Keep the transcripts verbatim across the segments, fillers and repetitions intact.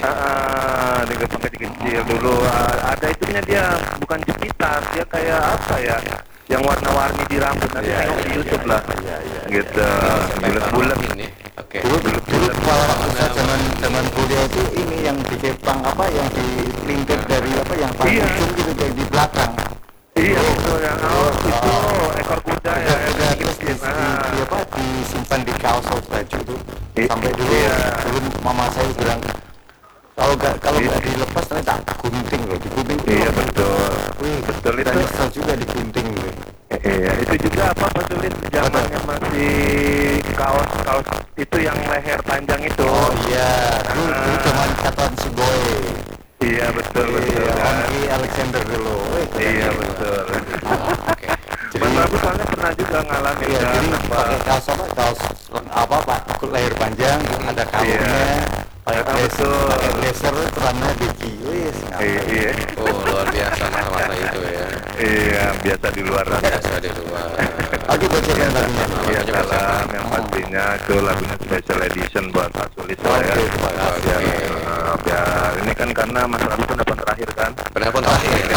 Ah, dengan pakai dikecil dulu. Ah, ada itunya dia, bukan jepitan, dia kayak apa ya? Yang warna-warni di rambut, nanti Iya, tengok iya, di YouTube iya, lah. iya, iya, Gitu. iya. Bulat-bulat. ini. Oke. Dulu dulu kepala kita Warna zaman warni. zaman kuliah itu ini yang di Jepang apa yang di pelintir dari apa yang paling Iya. ujung gitu dari di belakang. Iya betul ya. Oh, itu ekor kuda ya. Udah, udah terus di, Gitu. di, di apa disimpan di kaos atau baju tuh I- sampai dulu iya. dulu mama saya bilang kalau nggak kalau nggak dilepas nanti tak gunting loh, digunting tuh. Iya betul. Wih, Betul kita itu. nyesel juga digunting loh. Iya, itu juga apa betulin zamannya masih kaos kaos itu yang leher panjang itu. Oh iya, dulu dulu Ah. zaman Katon Sugoi. Iya betul betul Iya, kan. Onki Alexander dulu. Wih, keren. Iya betul. Oke. Mas Prabu soalnya pernah juga ngalamin Iya, kan jadi apa? pakai kaos apa? Kaos apa pak? Leher panjang, ada kalungnya, pakai Ah, blazer, betul. pakai blazer, celananya begi. Wih, I- Iya, Oh, luar biasa masa-masa itu ya. iya biasa di luar. Biasa di luar. Oke, bacakan lagunya. Iya Coba salam yang pastinya itu lagunya special edition buat Pak Sulis lah ya. Oke, terima kasih. Biar, eh, biar ini kan karena Mas Prabu pendapat terakhir kan. Penelpon terakhir ya.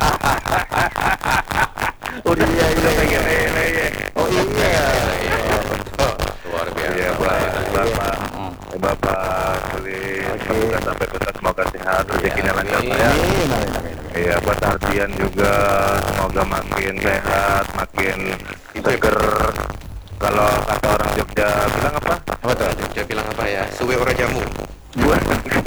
Udah iya iya pengen iya. Oh iya. Oh, luar biasa. Iya Pak, Bapak, Bapak Sulis, Oke. semoga sampai kota semoga sehat, rezekinya Iya, lancar amin. Pak ya. Amin, amin, amin. Iya, buat Ardian juga semoga makin sehat, makin seger. Kalau kata orang Jogja bilang apa? Apa tuh? Dia bilang apa ya? Suwe ora jamu. Buat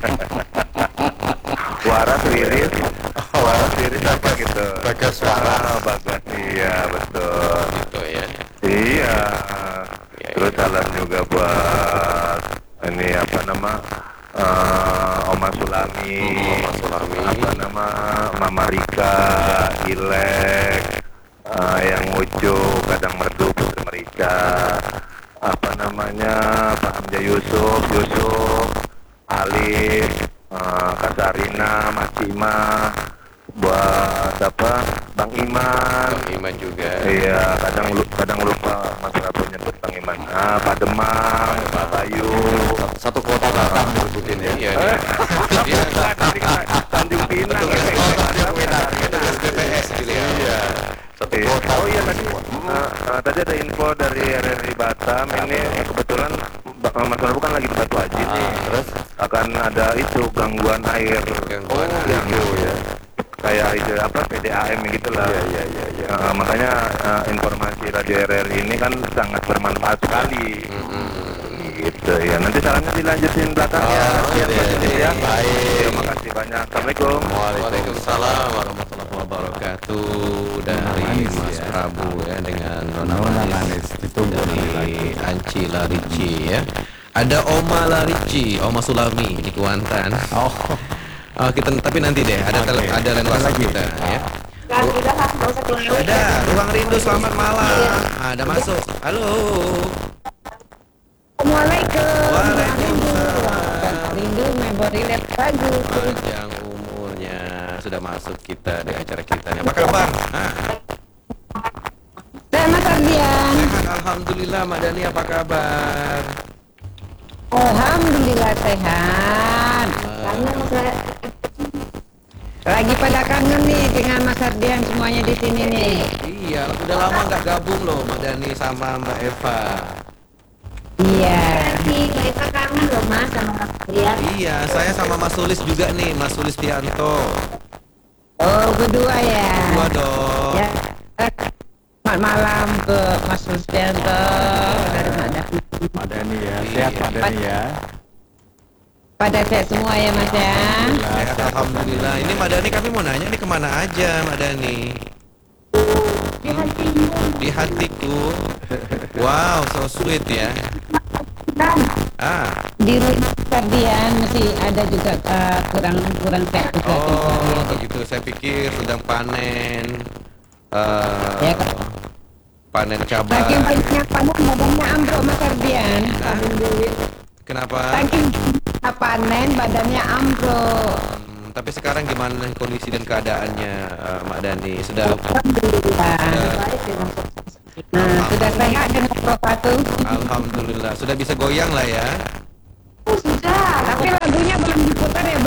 waras liris, waras liris apa gitu? Bagas waras. Ah, bagas iya betul. Gitu ya. Iya. Iya, Terus iya. salam juga buat ini apa nama eh, Oma Sulami, Hmm, Oma Sulami. apa nama Mama Rika, Ilek, eh, yang Ucu, kadang merdu Putri Merika, apa namanya Pak Hamzah Yusuf, Yusuf, Alif, eh, Kasarina, Mas Ima, buat apa Bang Iman. Bang Iman juga. Iya, kadang lu, kadang lupa Mas Prabu nyebut Bang Iman. Ah, Pak Demang, Pak Bayu. Satu kota Batam disebutin ya. Iya, dia. Dia Tanjung Pinang. petugas B P S gitu ya. Iya. Satu Iya. kota. Oh iya tadi, eh, eh, tadi ada info dari R R I Batam. Ini kebetulan Ba- Mas Prabu kan lagi di Batu Haji nih. Ah, terus? Akan ada itu gangguan air. Gangguan Oh, yang gitu ya. kayak itu apa P D A M gitu lah. Iya, iya, iya, iya. Eh, makanya eh, informasi radio R R I ini kan sangat bermanfaat sekali. Gitu ya. Nanti sarannya dilanjutin belakangnya. Oh, Biar iya, positif iya. ya. Baik. Terima kasih banyak. Assalamualaikum. Waalaikumsalam warahmatullahi wabarakatuh dari Manis Mas ya. Prabu ya dengan Nona Nona Manis Manis ditunggu nanti dari lagi. Anci Larici ya. Ada Oma Larici, Oma Sulami di Kuantan. Oh, Oh, kita tapi nanti deh ada tele- Oke. ada line WhatsApp Lagi. kita ya. Kan udah lah, nggak usah keluar. Ada Ruang Rindu selamat malam. Ada masuk. Halo. Assalamualaikum. Waalaikumsalam. Rindu memori lab bagus. Panjang umurnya sudah masuk kita di acara kita nih. Apa kabar? Ah, Dan Mas Ardian. sehat alhamdulillah. Mbak Dani apa kabar? Alhamdulillah sehat. Kangen saya. Lagi pada kangen nih dengan Mas Ardian semuanya di sini nih. Iya, udah lama nggak gabung loh Mbak Dani sama Mbak Eva. Iya. Kita kangen loh mas sama Mas Ardian. Iya, saya sama Mas Sulis juga nih, Mas Sulis Tianto. Oh berdua ya. Dua dong. Ya. Selamat malam ke Mas Rusdianto dari Madani. Pak Dani ya. Sehat Pak Dani ya. Pada sehat semua ya Mas ya. Sehat alhamdulillah. Ini Mbak Dani kami mau nanya nih kemana aja Mbak Dani? Di hatimu Di hatiku. Wow, so sweet ya. kan. Ah, Di rumah Ardian masih ada juga uh, kurang kurang sehat juga. oh begitu. Saya pikir sedang panen. eh Ya, Kak. panen Saking cabai. banyak panen badannya ambruk Mas Ardian. Kenapa? Saking banyak panen badannya ambruk. Hmm, tapi sekarang gimana kondisi dan keadaannya eh, Mbak Dani? Sudah Alhamdulillah. Baik dengan Nah, sudah sehat dengan propatu. alhamdulillah sudah bisa goyang lah ya. Oh, sudah. Tapi lagunya belum diputar ya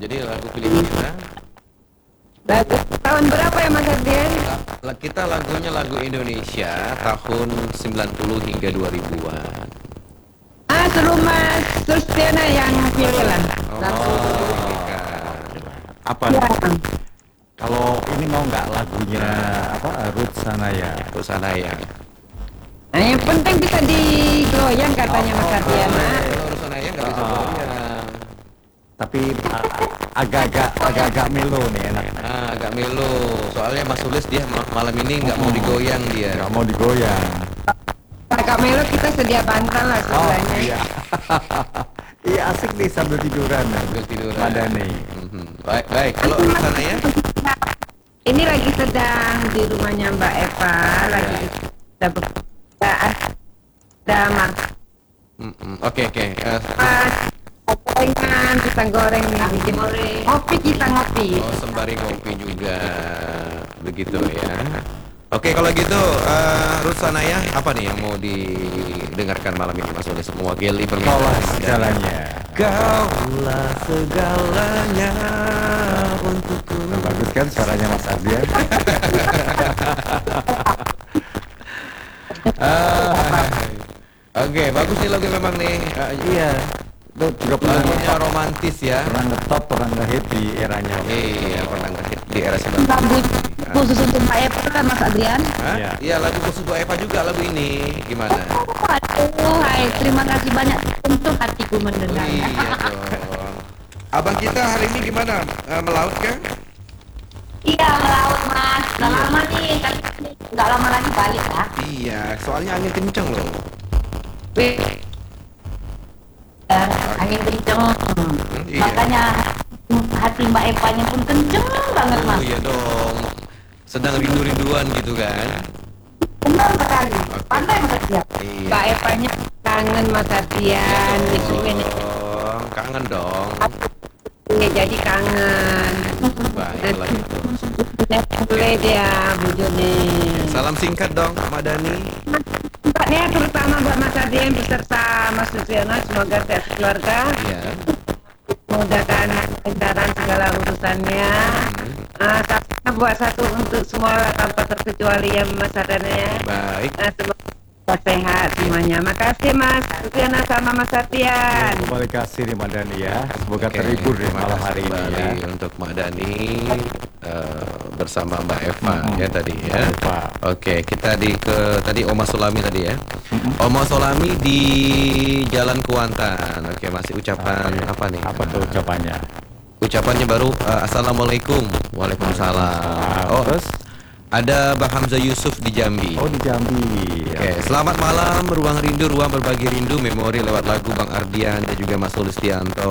Jadi lagu Filipina. Lagu tahun berapa ya Mas Ardian? La- Kita lagunya lagu Indonesia tahun sembilan puluh hingga dua ribuan. Ah, suruh Mas Sustiana yang pilih lah. Oh, bukan. Apa? Ya. Kalau ini mau nggak lagunya apa Ruth Sanaya? Untuk sana ya. Nah, yang penting bisa digoyang katanya Mas Ardian. Nah. Kalau urusan ayah nggak bisa Oh. goyang. Tapi a- agak-agak agak-agak melo nih enak. Ah, agak melo. Soalnya Mas Sulis dia ma- malam ini nggak mau digoyang dia. Nggak mau digoyang. Kak Melo kita sedia bantal lah Oh sebelahnya. iya. Iya asik nih sambil tiduran. Sambil tiduran. Madani. Mhm. Baik, baik. Kalau urusan ayah, Ini lagi sedang di rumahnya Mbak Eva, lagi ada pekerjaan, ada makan, Mhm. oke oke. Eh, gorengan, pisang goreng nih, bikin kopi kita ngopi. oh sembari kopi juga, begitu ya. Oke kalau gitu, uh, Ruth Sanaya apa nih yang mau didengarkan malam ini Mas Sulis mewakili permintaan Kaulah Madani? segalanya. Kaulah segalanya untukku. Nah, bagus kan suaranya Mas Ardian? Ah, Oke, bagus nih lagu memang nih. Ah, Iya. Tuh juga pernah lagunya romantis ya. pernah ngetop, pernah ngehit di eranya. Iya, pernah ngehit di era sembilan puluh. Lagu khusus untuk Mbak Eva kan Mas Adrian. Hah? Iya. Iya, lagu khusus buat Eva juga lagu ini. Gimana? Waduh, hai, terima kasih banyak untuk hatiku mendengar. Iya dong. Abang kita hari ini gimana? Eh, melaut kah? Iya, melaut Mas. Udah lama nih, tapi nggak lama lagi balik ya. Iya, soalnya angin kenceng loh. Ya, angin kenceng. iya. Makanya hati Mbak Eva-nya pun kenceng banget Oh Mas. iya dong. Sedang rindu-rinduan gitu kan? Benar sekali. Pandai Mas Adrian. Iya. Mbak Evanya kangen Mas Ardian, itu ini dong. Kangen dong. ya, jadi kangen. Baiklah itu. Boleh dia bujurnya. Salam singkat dong, Madani. Tempatnya terutama buat Mas Ardian beserta Mas Susiana, semoga sehat keluarga, Iya. mudahkan lancaran segala urusannya. Ah, satunya buat satu untuk semua lah, tanpa terkecuali yang Mas Ardian ya. Baik. Ah, semoga sehat semuanya. Makasih Mas Susiana sama Mas Ardian. Kembali kasih nih Madani ya. Semoga Oke, terhibur di terima malam kasih hari ini kembali ya. untuk Mbak Dani eh, bersama Mbak Eva Mm-mm. ya tadi ya. Eva. Oke, kita di ke tadi Oma Sulami tadi ya. Oma Sulami di Jalan Kuantan. Oke, masih ucapan Oke. apa nih? Apa tuh Eh, ucapannya? Ucapannya baru eh, Assalamualaikum. Waalaikumsalam. Oh, terus? ada Bang Hamzah Yusuf di Jambi. Oh di Jambi. Oke, selamat malam, ruang rindu, ruang berbagi rindu, memori lewat lagu Bang Ardian dan juga Mas Sulistianto.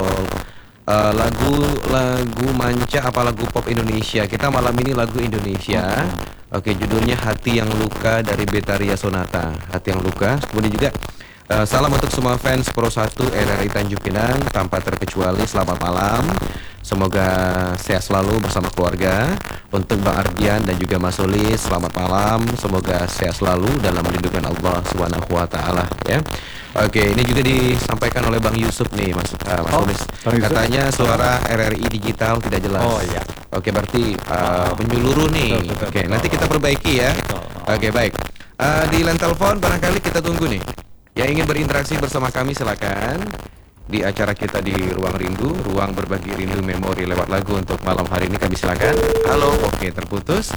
Eh, lagu lagu manca apa lagu pop Indonesia? Kita malam ini lagu Indonesia. Oke, judulnya Hati yang Luka dari Betaria Sonata. Hati yang Luka. Kemudian juga eh, salam untuk semua fans Pro satu R R I Tanjung Pinang tanpa terkecuali. Selamat malam. Semoga sehat selalu bersama keluarga. Untuk Bang Ardian dan juga Mas Sulis, selamat malam. Semoga sehat selalu dalam lindungan Allah Subhanahu wa taala ya. Oke, ini juga disampaikan oleh Bang Yusuf nih, Mas, uh, Mas Oh, Sulis. Bang Yusuf. Katanya suara R R I digital tidak jelas. Oh, iya. Oke, berarti uh, menyeluruh nih. Betul, betul, Oke, betul. nanti kita perbaiki ya. Betul. Oke, baik. Uh, di line telepon barangkali kita tunggu nih. Yang ingin berinteraksi bersama kami silakan. Di acara kita di Ruang Rindu, ruang berbagi rindu memori lewat lagu untuk malam hari ini kami silakan. Halo, oke terputus.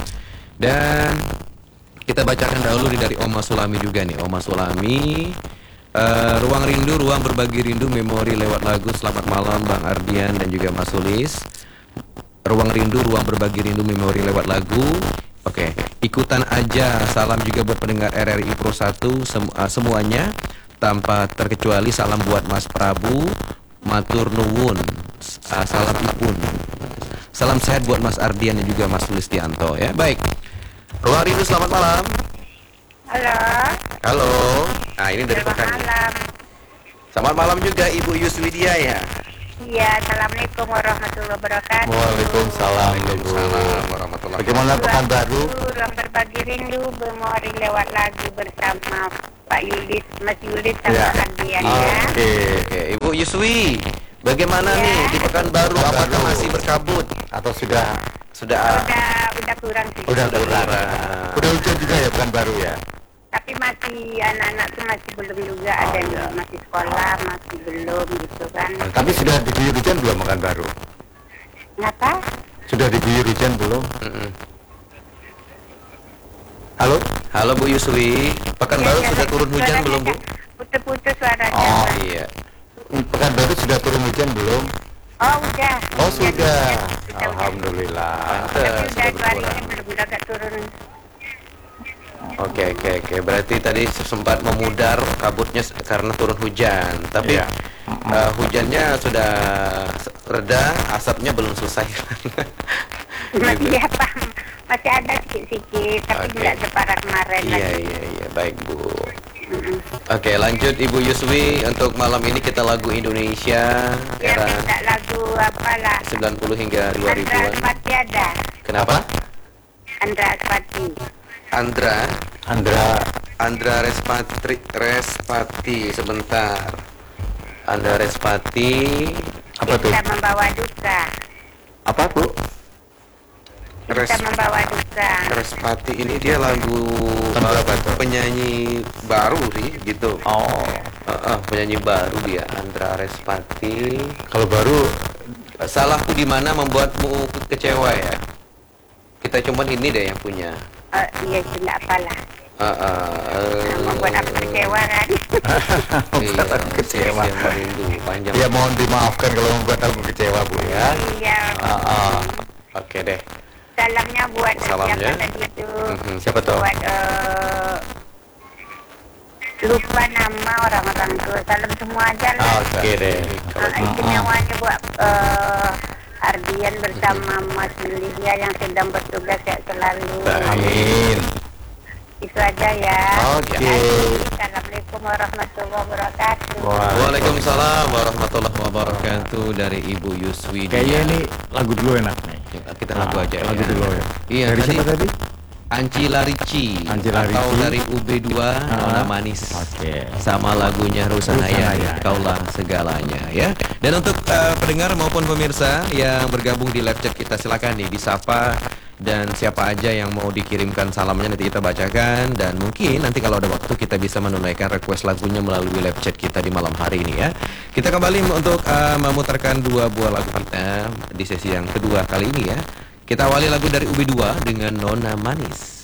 Dan kita bacakan dahulu nih dari Oma Sulami juga nih, Oma Sulami. Eh, ruang Rindu, ruang berbagi rindu memori lewat lagu. Selamat malam Bang Ardian dan juga Mas Sulis. Ruang Rindu, ruang berbagi rindu memori lewat lagu. Oke, ikutan aja. Salam juga buat pendengar R R I Pro satu sem- uh, semuanya. Tanpa terkecuali salam buat Mas Prabu, matur nuwun, uh, salam ipun. Salam sehat buat Mas Ardian dan juga Mas Sulistianto ya. Baik. Ruang Rindu selamat malam. Halo, Halo. Nah, ini dari selamat Pekan. malam. Selamat malam juga Ibu Yuswidia ya. Iya, assalamualaikum warahmatullahi wabarakatuh. Waalaikumsalam Ibu. Waalaikumsalam warahmatullahi Bagaimana pekan baru? Ruang berbagi rindu, memori lewat lagu bersama Pak Yulis, Mas Yulis sama Ya. Ardian ya. Oke. Oke, Ibu Yuswi. Bagaimana Iya. nih di Pekanbaru? Apakah Pekanbaru. masih berkabut? Atau sudah Sudah Udah udah kurang sih. udah Sudah kurang? kurang. Udah hujan juga ya Pekanbaru ya? Tapi masih anak-anak tuh masih belum juga ada yang iya. masih sekolah masih belum gitu kan. Tapi sudah diguyur hujan belum Pekanbaru? Ngapa? Sudah diguyur hujan belum? Mm-mm. Halo? Halo Bu Yuswi, Pekanbaru Iya, iya, sudah turun hujan suaranya belum Bu? agak putus-putus suaranya. Oh, Pak. Iya. Pekanbaru sudah turun hujan belum? Oh udah. Oh Hujan, sudah. hujan, sudah, udah. Alhamdulillah. Tapi Eh, udah sudah dua hari berkurang. ini belum udah agak turun. Oke oke oke. Berarti tadi sempat memudar kabutnya s- karena turun hujan. Tapi Iya. eh, hujannya sudah s- reda, asapnya belum selesai. Masih apa? Masih ada sikit-sikit, tapi Oke. tidak separah kemarin Iya lagi. iya iya, baik Bu. Mm-mm. Oke, lanjut Ibu Yuswi, untuk malam ini kita lagu Indonesia Ya era minta lagu apalah. sembilan puluh hingga dua Andra ribuan. Aspati ada. Kenapa? Andra Aspati. Andra Andra, Andra Respatri Respati sebentar. Andra Respati apa tuh? Kita membawa duka. Apa Bu? Kita Res- membawa duka. Respati ini dia lagu Lagu uh, apa tuh? penyanyi baru sih gitu. Oh, Uh, uh, penyanyi baru dia Andra Respati. kalau baru Salahku di mana membuatmu ke- kecewa ya? Kita cuman ini deh yang punya. Eh, iya tidak apalah. Uh, uh, Membuat aku kecewa kan. Iya, kecewa. yang merindu panjang. Ya mohon dimaafkan kalau membuat aku kecewa Bu ya. Iya. Ah, ah. Oke deh. Salamnya buat Salamnya. siapa tadi itu. Mhm. Siapa tuh? Buat eh, lupa nama orang-orang tuh. Salam semua aja lah. Ah, Oke deh. Nah, istimewanya buat eh, Ardian bersama Mas Melia yang sedang bertugas sehat selalu. Amin. Itu aja ya. Oke. Assalamualaikum warahmatullahi wabarakatuh. Waalaikumsalam warahmatullahi wabarakatuh dari Ibu Yuswi. Kayaknya ini lagu dulu enak nih. Kita lagu Ah, aja lagu ya. dulu ya. Iya, Dari tadi siapa tadi? Anci Larici Anci atau Larici. dari U B dua Nona Ah, Manis. Oke. Sama lagunya Rusanaya, Rusanaya. Kaulah Segalanya ya. Dan untuk eh, pendengar maupun pemirsa yang bergabung di live chat kita, silakan nih disapa dan siapa aja yang mau dikirimkan salamnya nanti kita bacakan, dan mungkin nanti kalau ada waktu kita bisa menunaikan request lagunya melalui live chat kita di malam hari ini ya. Kita kembali untuk eh, memutarkan dua buah lagu kita di sesi yang kedua kali ini ya. Kita awali lagu dari U B dua dengan Nona Manis.